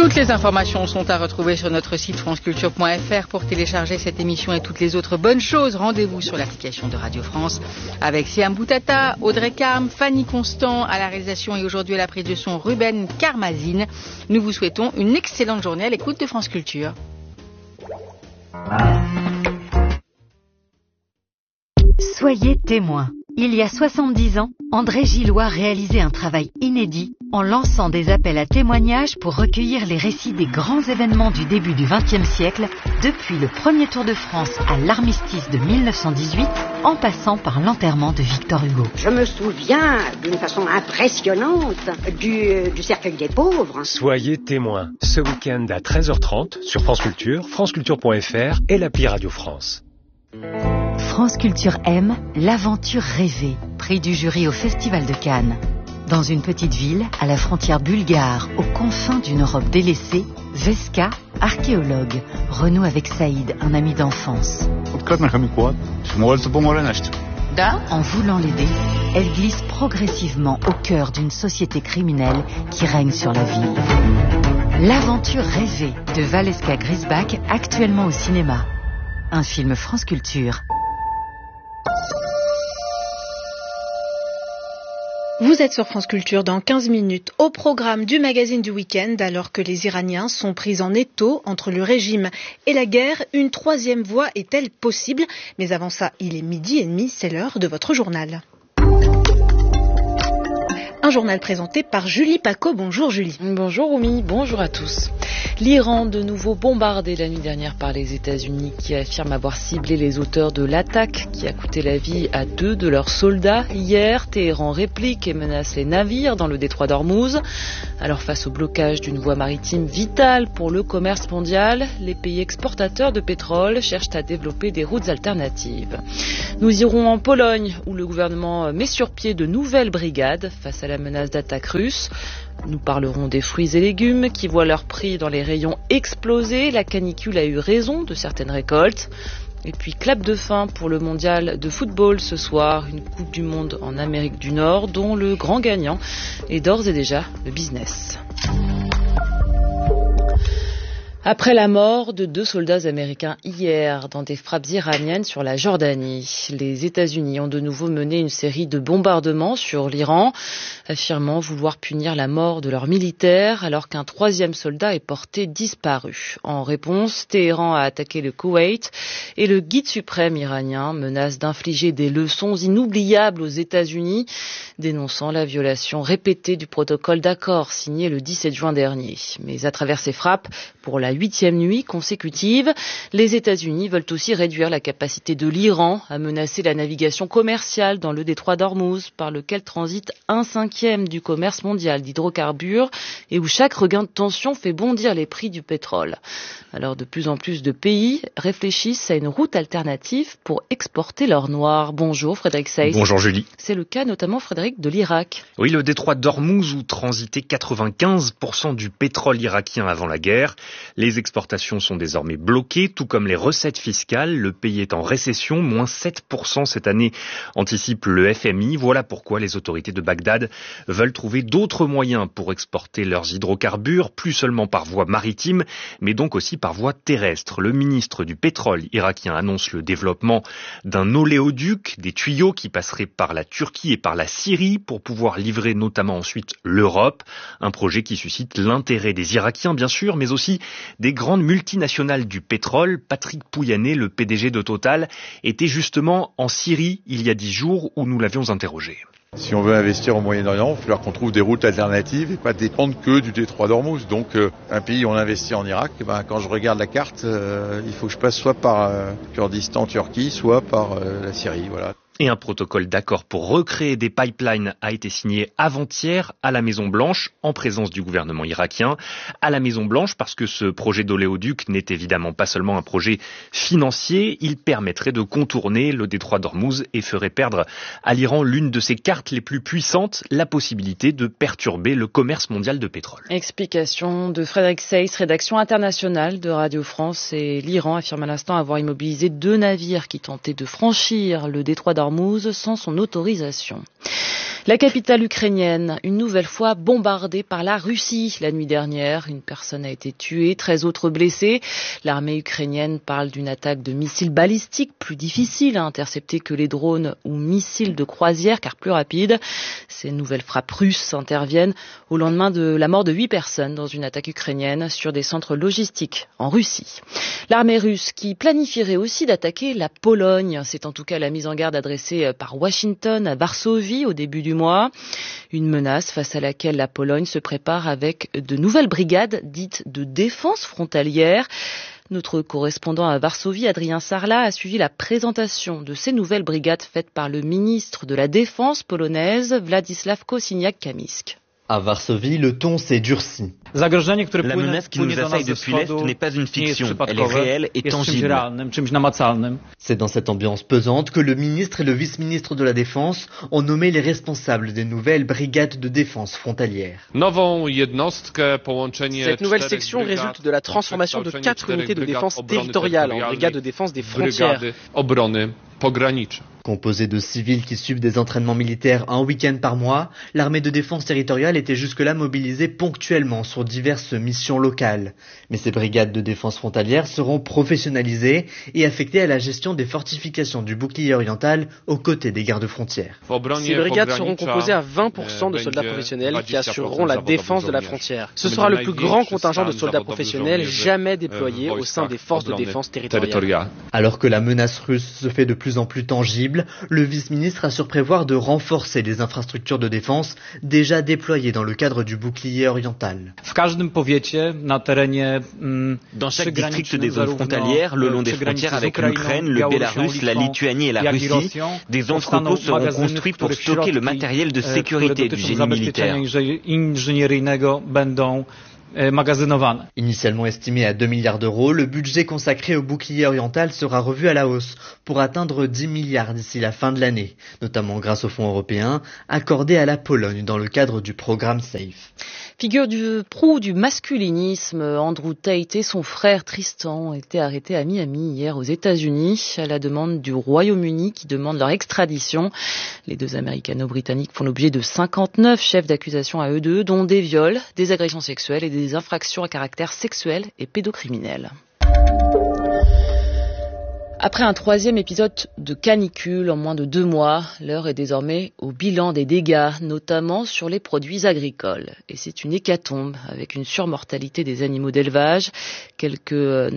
Toutes les informations sont à retrouver sur notre site franceculture.fr. Pour télécharger cette émission et toutes les autres bonnes choses, rendez-vous sur l'application de Radio France avec Siam Boutata, Audrey Carme, Fanny Constant à la réalisation et aujourd'hui à la prise de son Ruben Karmazine. Nous vous souhaitons une excellente journée à l'écoute de France Culture. Soyez témoins. Il y a 70 ans, André Gillois réalisait un travail inédit en lançant des appels à témoignages pour recueillir les récits des grands événements du début du XXe siècle, depuis le premier Tour de France à l'armistice de 1918, en passant par l'enterrement de Victor Hugo. Je me souviens d'une façon impressionnante du cercueil des pauvres. Soyez témoins, ce week-end à 13h30 sur France Culture, franceculture.fr et l'appli Radio France. France Culture aime l'aventure rêvée, prix du jury au Festival de Cannes. Dans une petite ville, à la frontière bulgare, aux confins d'une Europe délaissée, Veska, archéologue, renoue avec Saïd, un ami d'enfance. En voulant l'aider, elle glisse progressivement au cœur d'une société criminelle qui règne sur la ville. L'aventure rêvée de Valeska Grisbach, actuellement au cinéma. Un film France Culture. Vous êtes sur France Culture dans 15 minutes au programme du magazine du week-end. Alors que les Iraniens sont pris en étau entre le régime et la guerre, une troisième voie est-elle possible? Mais avant ça, il est 12h30, c'est l'heure de votre journal. Un journal présenté par Julie Paco. Bonjour Julie. Bonjour Oumi, bonjour à tous. L'Iran, de nouveau bombardé la nuit dernière par les États-Unis qui affirment avoir ciblé les auteurs de l'attaque qui a coûté la vie à 2 de leurs soldats. Hier, Téhéran réplique et menace les navires dans le détroit d'Ormuz. Alors face au blocage d'une voie maritime vitale pour le commerce mondial, les pays exportateurs de pétrole cherchent à développer des routes alternatives. Nous irons en Pologne où le gouvernement met sur pied de nouvelles brigades face à la menace d'attaque russe. Nous parlerons des fruits et légumes qui voient leur prix dans les rayons exploser. La canicule a eu raison de certaines récoltes. Et puis clap de fin pour le mondial de football ce soir. Une Coupe du Monde en Amérique du Nord dont le grand gagnant est d'ores et déjà le business. Après la mort de 2 soldats américains hier dans des frappes iraniennes sur la Jordanie, les États-Unis ont de nouveau mené une série de bombardements sur l'Iran, affirmant vouloir punir la mort de leurs militaires alors qu'un 3e soldat est porté disparu. En réponse, Téhéran a attaqué le Koweït et le guide suprême iranien menace d'infliger des leçons inoubliables aux États-Unis, dénonçant la violation répétée du protocole d'accord signé le 17 juin dernier. Mais à travers ces frappes, pour la 8e nuit consécutive, les États-Unis veulent aussi réduire la capacité de l'Iran à menacer la navigation commerciale dans le détroit d'Ormuz, par lequel transite 1/5 du commerce mondial d'hydrocarbures et où chaque regain de tension fait bondir les prix du pétrole. Alors de plus en plus de pays réfléchissent à une route alternative pour exporter l'or noir. Bonjour Frédéric Seyss. Bonjour Julie. C'est le cas notamment, Frédéric, de l'Irak. Oui, le détroit d'Ormuz où transitait 95% du pétrole irakien avant la guerre. Les exportations sont désormais bloquées, tout comme les recettes fiscales. Le pays est en récession, moins 7% cette année, anticipe le FMI. Voilà pourquoi les autorités de Bagdad veulent trouver d'autres moyens pour exporter leurs hydrocarbures, plus seulement par voie maritime, mais donc aussi par voie terrestre. Le ministre du pétrole irakien annonce le développement d'un oléoduc, des tuyaux qui passeraient par la Turquie et par la Syrie pour pouvoir livrer notamment ensuite l'Europe. Un projet qui suscite l'intérêt des Irakiens, bien sûr, mais aussi des grandes multinationales du pétrole. Patrick Pouyanné, le PDG de Total, était justement en Syrie il y a 10 jours où nous l'avions interrogé. Si on veut investir au Moyen-Orient, il va falloir qu'on trouve des routes alternatives et pas dépendre que du détroit d'Ormuz. Donc un pays où on investit en Irak, quand je regarde la carte, il faut que je passe soit par Kurdistan, Turquie, soit par la Syrie. Voilà. Et un protocole d'accord pour recréer des pipelines a été signé avant-hier à la Maison-Blanche, en présence du gouvernement irakien. À la Maison-Blanche, parce que ce projet d'oléoduc n'est évidemment pas seulement un projet financier, il permettrait de contourner le détroit d'Ormuz et ferait perdre à l'Iran l'une de ses cartes les plus puissantes, la possibilité de perturber le commerce mondial de pétrole. Explication de Frédéric Seyss, rédaction internationale de Radio France. Et l'Iran affirme à l'instant avoir immobilisé 2 navires qui tentaient de franchir le détroit d'Ormuz sans son autorisation. La capitale ukrainienne, une nouvelle fois bombardée par la Russie la nuit dernière. Une personne a été tuée, 13 autres blessés. L'armée ukrainienne parle d'une attaque de missiles balistiques plus difficile à intercepter que les drones ou missiles de croisière car plus rapides. Ces nouvelles frappes russes interviennent au lendemain de la mort de 8 personnes dans une attaque ukrainienne sur des centres logistiques en Russie. L'armée russe qui planifierait aussi d'attaquer la Pologne. C'est en tout cas la mise en garde adressée par Washington à Varsovie au début du mois. Une menace face à laquelle la Pologne se prépare avec de nouvelles brigades dites de défense frontalière. Notre correspondant à Varsovie, Adrien Sarla, a suivi la présentation de ces nouvelles brigades faites par le ministre de la Défense polonaise, Władysław Kosiniak-Kamysz. À Varsovie, le ton s'est durci. La menace qui nous assaille depuis l'Est n'est pas une fiction, elle est réelle et tangible. C'est dans cette ambiance pesante que le ministre et le vice-ministre de la Défense ont nommé les responsables des nouvelles brigades de défense frontalière. Cette nouvelle section résulte de la transformation de 4 unités de défense territoriale en brigades de défense des frontières. Composée de civils qui suivent des entraînements militaires un week-end par mois, l'armée de défense territoriale était jusque-là mobilisée ponctuellement sur diverses missions locales. Mais ces brigades de défense frontalière seront professionnalisées et affectées à la gestion des fortifications du bouclier oriental aux côtés des gardes-frontières. Ces brigades seront composées à 20% de soldats professionnels qui assureront la défense de la frontière. Ce sera le plus grand contingent de soldats professionnels jamais déployés au sein des forces de défense territoriale. Alors que la menace russe se fait de plus en plus tangible, le vice-ministre assure prévoir de renforcer les infrastructures de défense déjà déployées dans le cadre du bouclier oriental. Dans chaque district des zones frontalières, le long des frontières avec l'Ukraine, le Bélarus, la Lituanie et la Russie, des entrepôts seront construits pour stocker le matériel de sécurité du génie militaire. Initialement estimé à 2 milliards d'euros, le budget consacré au bouclier oriental sera revu à la hausse pour atteindre 10 milliards d'ici la fin de l'année, notamment grâce aux fonds européens accordés à la Pologne dans le cadre du programme SAFE. Figure du proue du masculinisme, Andrew Tate et son frère Tristan ont été arrêtés à Miami hier aux États-Unis à la demande du Royaume-Uni qui demande leur extradition. Les deux Américano-Britanniques font l'objet de 59 chefs d'accusation à eux deux, dont des viols, des agressions sexuelles et des infractions à caractère sexuel et pédocriminel. Après un 3e épisode de canicule en moins de 2 mois, l'heure est désormais au bilan des dégâts, notamment sur les produits agricoles. Et c'est une hécatombe avec une surmortalité des animaux d'élevage. Quelques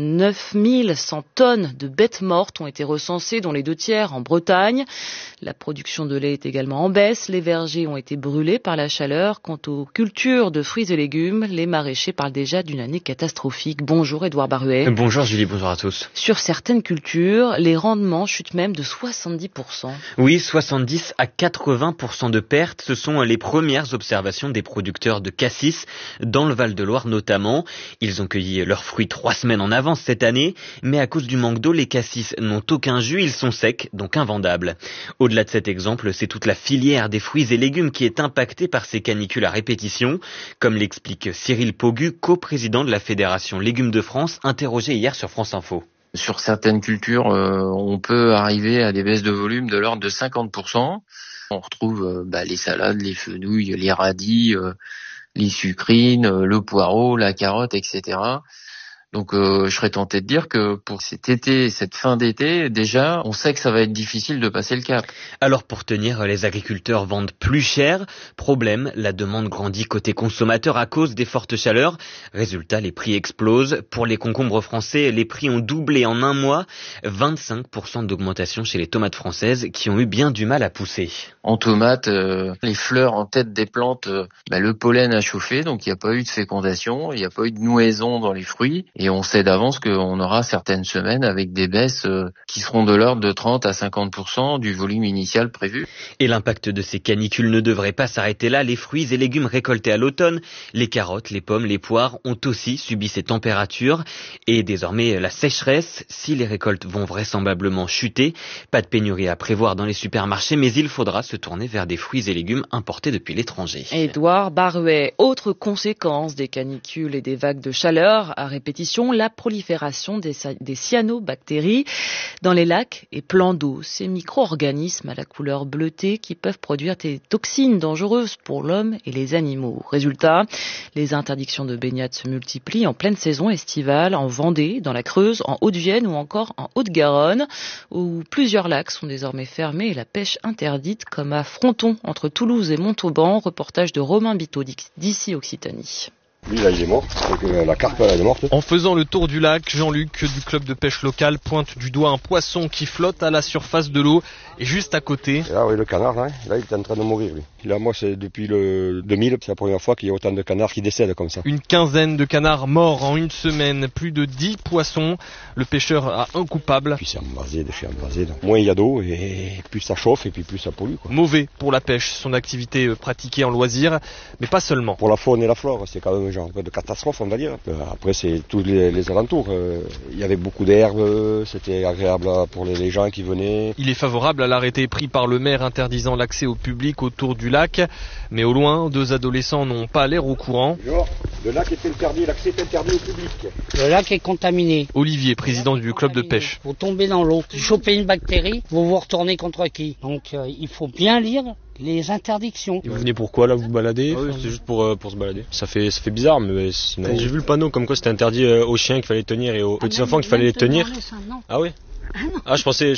9100 tonnes de bêtes mortes ont été recensées, dont les 2/3 en Bretagne. La production de lait est également en baisse. Les vergers ont été brûlés par la chaleur. Quant aux cultures de fruits et légumes, les maraîchers parlent déjà d'une année catastrophique. Bonjour Édouard Baruet. Bonjour Julie, bonjour à tous. Sur certaines cultures, les rendements chutent même de 70%. Oui, 70 à 80% de pertes, ce sont les premières observations des producteurs de cassis, dans le Val-de-Loire notamment. Ils ont cueilli leurs fruits 3 semaines en avance cette année, mais à cause du manque d'eau, les cassis n'ont aucun jus, ils sont secs, donc invendables. Au-delà de cet exemple, c'est toute la filière des fruits et légumes qui est impactée par ces canicules à répétition, comme l'explique Cyril Pogu, coprésident de la Fédération Légumes de France, interrogé hier sur France Info. Sur certaines cultures, on peut arriver à des baisses de volume de l'ordre de 50%. On retrouve les salades, les fenouilles, les radis, les sucrines, le poireau, la carotte, etc. Donc je serais tenté de dire que pour cet été, cette fin d'été, déjà, on sait que ça va être difficile de passer le cap. Alors pour tenir, les agriculteurs vendent plus cher. Problème, la demande grandit côté consommateur à cause des fortes chaleurs. Résultat, les prix explosent. Pour les concombres français, les prix ont doublé en un mois. 25% d'augmentation chez les tomates françaises qui ont eu bien du mal à pousser. En tomates, les fleurs en tête des plantes, le pollen a chauffé, donc il n'y a pas eu de fécondation, il n'y a pas eu de nouaison dans les fruits. Et on sait d'avance qu'on aura certaines semaines avec des baisses qui seront de l'ordre de 30 à 50% du volume initial prévu. Et l'impact de ces canicules ne devrait pas s'arrêter là. Les fruits et légumes récoltés à l'automne, les carottes, les pommes, les poires ont aussi subi ces températures. Et désormais la sécheresse, si les récoltes vont vraisemblablement chuter, pas de pénurie à prévoir dans les supermarchés, mais il faudra se tourner vers des fruits et légumes importés depuis l'étranger. Édouard Baruet, autre conséquence des canicules et des vagues de chaleur à répétition exposition la prolifération des cyanobactéries dans les lacs et plans d'eau. Ces micro-organismes à la couleur bleutée qui peuvent produire des toxines dangereuses pour l'homme et les animaux. Résultat, les interdictions de baignade se multiplient en pleine saison estivale en Vendée, dans la Creuse, en Haute-Vienne ou encore en Haute-Garonne, où plusieurs lacs sont désormais fermés et la pêche interdite, comme à Fronton, entre Toulouse et Montauban. Reportage de Romain Biteau d'ici Occitanie. Lui, là, il est mort. La carpe, elle est morte. En faisant le tour du lac, Jean-Luc, du club de pêche local, pointe du doigt un poisson qui flotte à la surface de l'eau et juste à côté. Et là, oui, le canard, là, il est en train de mourir, lui. Là, moi, c'est depuis le 2000, c'est la première fois qu'il y a autant de canards qui décèdent comme ça. Une quinzaine de canards morts en une semaine, plus de 10 poissons. Le pêcheur a un coupable. Puis c'est embrasé, déchets embrasés. Moins il y a d'eau et plus ça chauffe et puis plus ça pollue, quoi. Mauvais pour la pêche, son activité pratiquée en loisir, mais pas seulement. Pour la faune et la flore, c'est quand même un genre de catastrophe, on va dire. Après, c'est tous les alentours. Il y avait beaucoup d'herbes, c'était agréable pour les gens qui venaient. Il est favorable à l'arrêté pris par le maire interdisant l'accès au public autour du lac. Mais au loin, 2 adolescents n'ont pas l'air au courant. Le lac est interdit, l'accès est interdit au public. Le lac est contaminé. Olivier, président du club de pêche. Vous tombez dans l'eau, vous chopez une bactérie, vous vous retournez contre qui? Donc il faut bien lire les interdictions. Et vous venez pourquoi là, vous balader? Oui, c'est juste pour se balader. Ça fait bizarre, mais sinon... J'ai vu le panneau comme quoi c'était interdit aux chiens qu'il fallait tenir et aux petits enfants qu'il fallait les tenir. Ah oui. Ah, je pensais,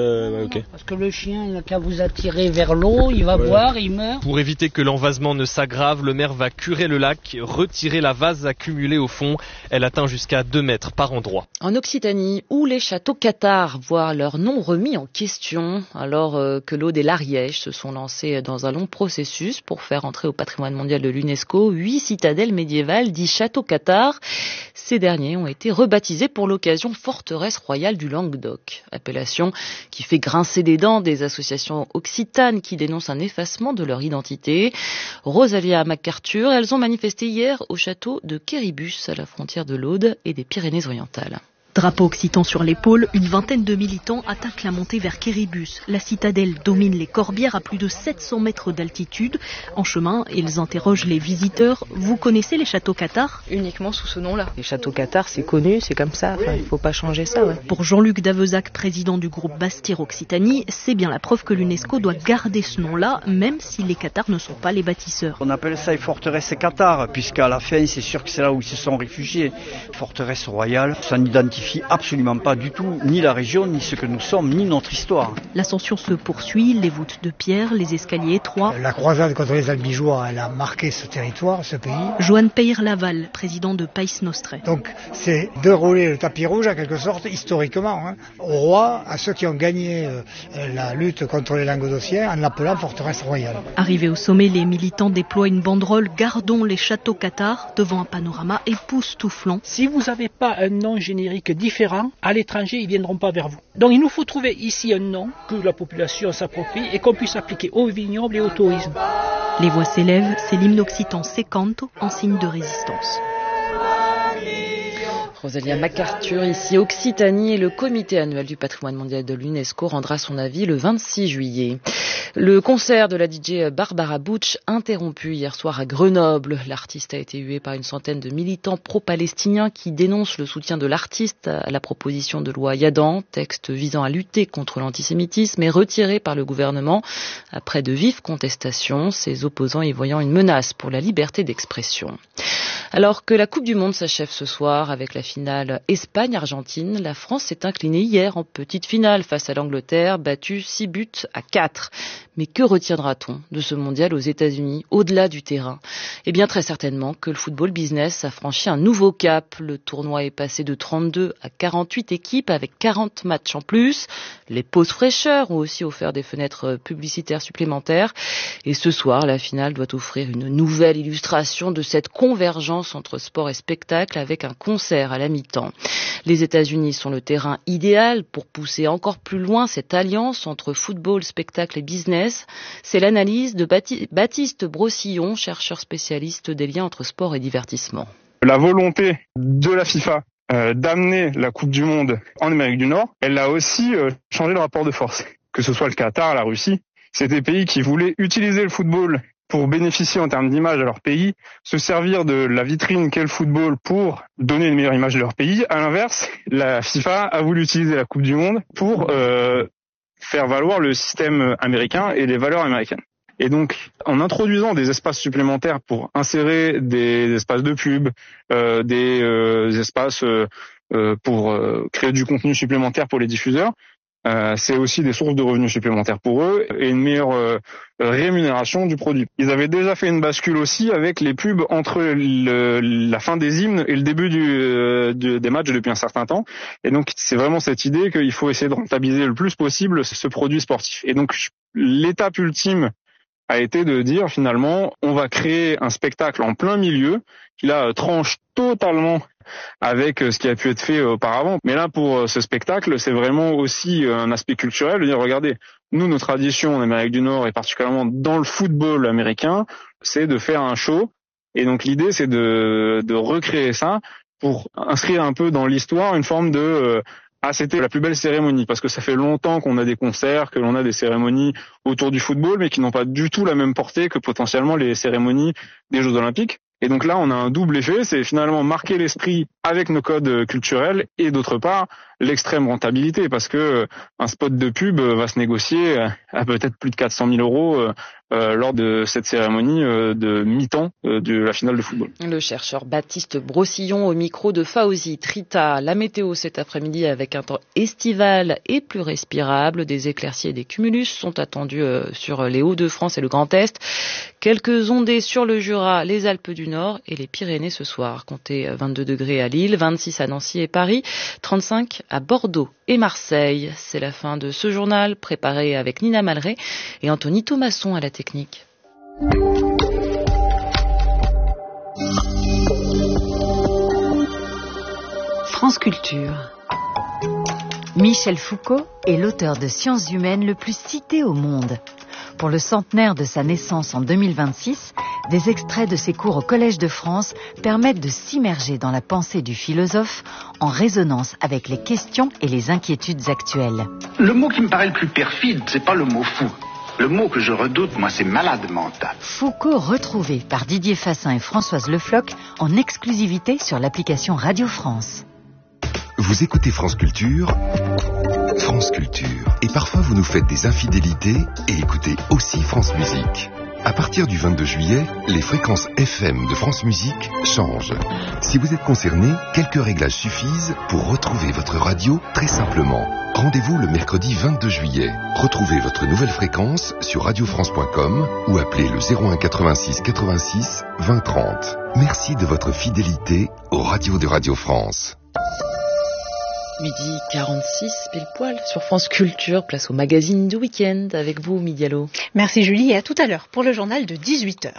ok. Parce que le chien, il n'a qu'à vous attirer vers l'eau, il va boire, il meurt. Pour éviter que l'envasement ne s'aggrave, le maire va curer le lac, retirer la vase accumulée au fond. Elle atteint jusqu'à 2 mètres par endroit. En Occitanie, où les châteaux cathares voient leur nom remis en question, alors que l'Aude et l'Ariège se sont lancés dans un long processus pour faire entrer au patrimoine mondial de l'UNESCO 8 citadelles médiévales dites châteaux cathares. Ces derniers ont été rebaptisés pour l'occasion forteresse royale du Languedoc. Appellation qui fait grincer des dents des associations occitanes qui dénoncent un effacement de leur identité. Rosalia MacArthur, elles ont manifesté hier au château de Quéribus, à la frontière de l'Aude et des Pyrénées-Orientales. Drapeau occitan sur l'épaule, une vingtaine de militants attaquent la montée vers Quéribus. La citadelle domine les Corbières à plus de 700 mètres d'altitude. En chemin, ils interrogent les visiteurs. Vous connaissez les châteaux cathares? Uniquement sous ce nom-là. Les châteaux cathares, c'est connu, c'est comme ça. Enfin, il ne faut pas changer ça. Ouais. Pour Jean-Luc Davezac, président du groupe Bastir Occitanie, c'est bien la preuve que l'UNESCO doit garder ce nom-là, même si les cathares ne sont pas les bâtisseurs. On appelle ça les forteresses cathares, puisqu'à la fin, c'est sûr que c'est là où ils se sont réfugiés. Forteresse royale, ça n'identifie absolument pas du tout ni la région, ni ce que nous sommes, ni notre histoire. L'ascension se poursuit, les voûtes de pierre, les escaliers étroits. La croisade contre les Albigeois, elle a marqué ce territoire, ce pays. Joanne Peyre-Laval, président de Pays Nostre. Donc c'est de rouler le tapis rouge, en quelque sorte, historiquement, au roi, à ceux qui ont gagné la lutte contre les Languedociens, en l'appelant forteresse royale. Arrivés au sommet, les militants déploient une banderole « Gardons les châteaux cathares » devant un panorama époustouflant. Si vous n'avez pas un nom générique différents, à l'étranger, ils ne viendront pas vers vous. Donc il nous faut trouver ici un nom que la population s'approprie et qu'on puisse appliquer au vignoble et au tourisme. Les voix s'élèvent, c'est l'hymne occitan Secanto en signe de résistance. Rosalia MacArthur, ici Occitanie, et le comité annuel du patrimoine mondial de l'UNESCO rendra son avis le 26 juillet. Le concert de la DJ Barbara Butch interrompu hier soir à Grenoble. L'artiste a été hué par une centaine de militants pro-palestiniens qui dénoncent le soutien de l'artiste à la proposition de loi Yadan, texte visant à lutter contre l'antisémitisme, et retiré par le gouvernement après de vives contestations, ses opposants y voyant une menace pour la liberté d'expression. Alors que la Coupe du Monde s'achève ce soir avec la finale Espagne-Argentine, la France s'est inclinée hier en petite finale face à l'Angleterre, battue 6-4. Mais que retiendra-t-on de ce mondial aux États-Unis, au-delà du terrain? Eh bien, très certainement que le football business a franchi un nouveau cap. Le tournoi est passé de 32 à 48 équipes avec 40 matchs en plus. Les pauses fraîcheurs ont aussi offert des fenêtres publicitaires supplémentaires. Et ce soir, la finale doit offrir une nouvelle illustration de cette convergence entre sport et spectacle avec un concert à la mi-temps. Les États-Unis sont le terrain idéal pour pousser encore plus loin cette alliance entre football, spectacle et business. C'est l'analyse de Baptiste Brossillon, chercheur spécialiste des liens entre sport et divertissement. La volonté de la FIFA d'amener la Coupe du Monde en Amérique du Nord, elle a aussi changé le rapport de force. Que ce soit le Qatar, la Russie, c'est des pays qui voulaient utiliser le football pour bénéficier en termes d'image à leur pays, se servir de la vitrine qu'est le football pour donner une meilleure image de leur pays. À l'inverse, la FIFA a voulu utiliser la Coupe du Monde pour faire valoir le système américain et les valeurs américaines. Et donc, en introduisant des espaces supplémentaires pour insérer des espaces de pub, des espaces pour créer du contenu supplémentaire pour les diffuseurs, c'est aussi des sources de revenus supplémentaires pour eux et une meilleure rémunération du produit. Ils avaient déjà fait une bascule aussi avec les pubs entre la fin des hymnes et le début des matchs depuis un certain temps. Et donc, c'est vraiment cette idée qu'il faut essayer de rentabiliser le plus possible ce produit sportif. Et donc, l'étape ultime a été de dire finalement, on va créer un spectacle en plein milieu qui là tranche totalement avec ce qui a pu être fait auparavant. Mais là, pour ce spectacle, c'est vraiment aussi un aspect culturel de dire, regardez, nous, nos traditions en Amérique du Nord et particulièrement dans le football américain, c'est de faire un show. Et donc l'idée, c'est de recréer ça pour inscrire un peu dans l'histoire une forme de c'était la plus belle cérémonie, parce que ça fait longtemps qu'on a des concerts, que l'on a des cérémonies autour du football, mais qui n'ont pas du tout la même portée que potentiellement les cérémonies des Jeux Olympiques. Et donc là, on a un double effet, c'est finalement marquer l'esprit avec nos codes culturels et d'autre part, l'extrême rentabilité, parce que un spot de pub va se négocier à peut-être plus de 400 000 euros lors de cette cérémonie de mi-temps de la finale de football. Le chercheur Baptiste Brossillon au micro de Fauzi Trita. La météo cet après-midi avec un temps estival et plus respirable. Des éclaircies et des cumulus sont attendus sur les Hauts-de-France et le Grand Est. Quelques ondées sur le Jura, les Alpes du Nord et les Pyrénées ce soir. Comptez 22 degrés à Lille, 26 à Nancy et Paris, 35 à Bordeaux et Marseille. C'est la fin de ce journal préparé avec Nina Malré et Anthony Thomasson à la technique. France Culture. Michel Foucault est l'auteur de sciences humaines le plus cité au monde. Pour le centenaire de sa naissance en 2026, des extraits de ses cours au Collège de France permettent de s'immerger dans la pensée du philosophe en résonance avec les questions et les inquiétudes actuelles. Le mot qui me paraît le plus perfide, c'est pas le mot fou. Le mot que je redoute, moi, c'est malade mental. Foucault retrouvé par Didier Fassin et Françoise Le Floch en exclusivité sur l'application Radio France. Vous écoutez France Culture, France Culture. Et parfois vous nous faites des infidélités et écoutez aussi France Musique. À partir du 22 juillet, les fréquences FM de France Musique changent. Si vous êtes concerné, quelques réglages suffisent pour retrouver votre radio très simplement. Rendez-vous le mercredi 22 juillet. Retrouvez votre nouvelle fréquence sur radiofrance.com ou appelez le 01 86 86 20 30. Merci de votre fidélité aux radios de Radio France. Midi 46, pile poil, sur France Culture, place au magazine du week-end avec vous, Midialo. Merci Julie et à tout à l'heure pour le journal de 18h.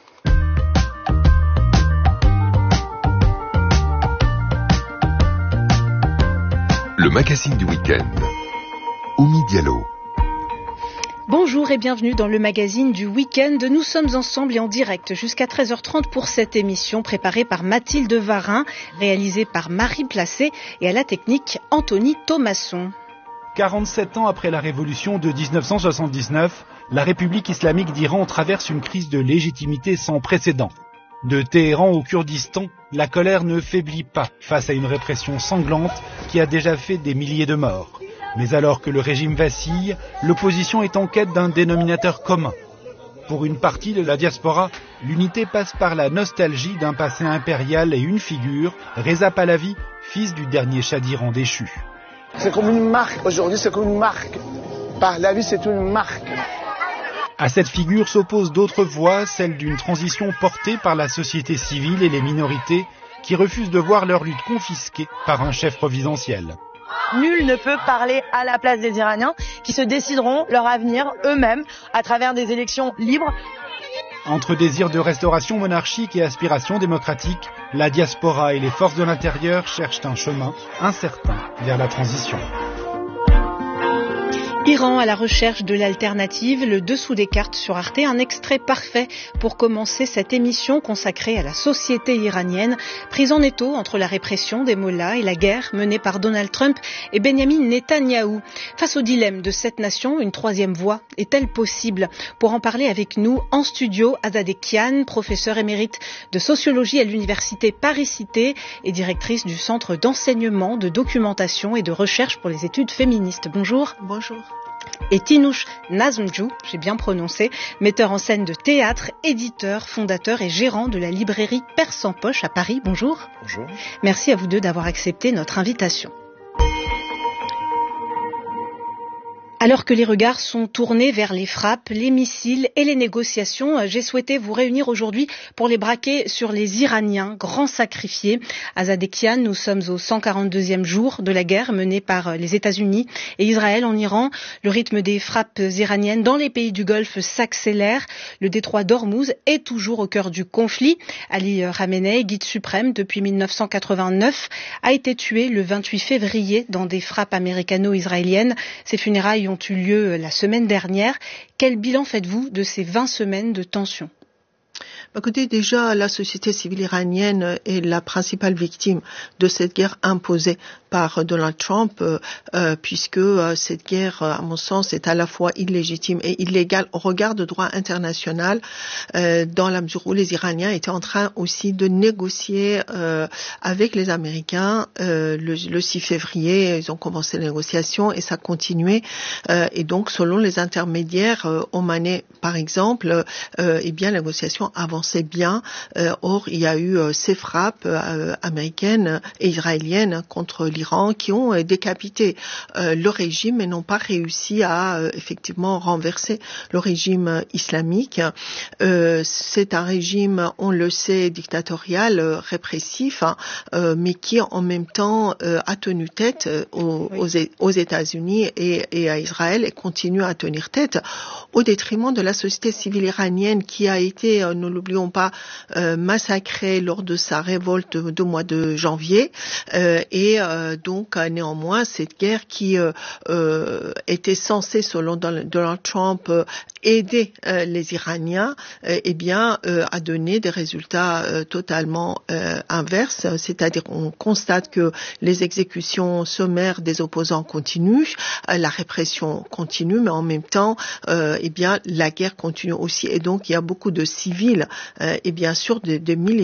Le magazine du week-end. Oumi Diallo. Bonjour et bienvenue dans le magazine du week-end. Nous sommes ensemble et en direct jusqu'à 13h30 pour cette émission préparée par Mathilde Varin, réalisée par Marie Placé et à la technique Anthony Thomasson. 47 ans après la révolution de 1979, la République islamique d'Iran traverse une crise de légitimité sans précédent. De Téhéran au Kurdistan, la colère ne faiblit pas face à une répression sanglante qui a déjà fait des milliers de morts. Mais alors que le régime vacille, l'opposition est en quête d'un dénominateur commun. Pour une partie de la diaspora, l'unité passe par la nostalgie d'un passé impérial et une figure, Reza Pahlavi, fils du dernier Shah d'Iran déchu. C'est comme une marque, aujourd'hui c'est comme une marque. Pahlavi c'est une marque. À cette figure s'opposent d'autres voix, celle d'une transition portée par la société civile et les minorités, qui refusent de voir leur lutte confisquée par un chef providentiel. Nul ne peut parler à la place des Iraniens qui se décideront leur avenir eux-mêmes à travers des élections libres. Entre désir de restauration monarchique et aspiration démocratique, la diaspora et les forces de l'intérieur cherchent un chemin incertain vers la transition. Iran à la recherche de l'alternative, le dessous des cartes sur Arte, un extrait parfait pour commencer cette émission consacrée à la société iranienne, prise en étau entre la répression des mollahs et la guerre menée par Donald Trump et Benyamin Netanyahou. Face au dilemme de cette nation, une troisième voie est-elle possible? Pour en parler avec nous en studio, Azadeh Kian, professeure émérite de sociologie à l'université Paris-Cité et directrice du Centre d'enseignement, de documentation et de recherche pour les études féministes. Bonjour. Bonjour. Et Tinouche Nazmjou, j'ai bien prononcé, metteur en scène de théâtre, éditeur, fondateur et gérant de la librairie Perse en Poche à Paris. Bonjour. Bonjour. Merci à vous deux d'avoir accepté notre invitation. Alors que les regards sont tournés vers les frappes, les missiles et les négociations, j'ai souhaité vous réunir aujourd'hui pour les braquer sur les Iraniens, grands sacrifiés. Azadeh Kian, nous sommes au 142e jour de la guerre menée par les États-Unis et Israël en Iran. Le rythme des frappes iraniennes dans les pays du Golfe s'accélère. Le détroit d'Ormuz est toujours au cœur du conflit. Ali Khamenei, guide suprême depuis 1989, a été tué le 28 février dans des frappes américano-israéliennes. Ses funérailles ont eu lieu la semaine dernière. Quel bilan faites-vous de ces 20 semaines de tension ? Écoutez, déjà, la société civile iranienne est la principale victime de cette guerre imposée par Donald Trump, puisque cette guerre, à mon sens, est à la fois illégitime et illégale au regard du droit international, dans la mesure où les Iraniens étaient en train aussi de négocier avec les Américains. Le 6 février, ils ont commencé les négociations et ça continuait. Et donc, selon les intermédiaires, Omanais, par exemple, eh bien, la négociation avançait bien. Or, il y a eu ces frappes américaines et israéliennes contre l'Iran qui ont décapité le régime et n'ont pas réussi à effectivement renverser le régime islamique. C'est un régime, on le sait, dictatorial, répressif, mais qui en même temps a tenu tête aux États-Unis et à Israël et continue à tenir tête au détriment de la société civile iranienne qui a été, ne l'oublions pas, massacrée lors de sa révolte du mois de janvier. Et donc, néanmoins, cette guerre qui était censée, selon Donald Trump, aider les Iraniens, eh bien, a donné des résultats totalement inverses. C'est-à-dire, on constate que les exécutions sommaires des opposants continuent, la répression continue, mais en même temps, eh bien, la guerre continue aussi. Et donc, il y a beaucoup de civils et bien sûr des milliers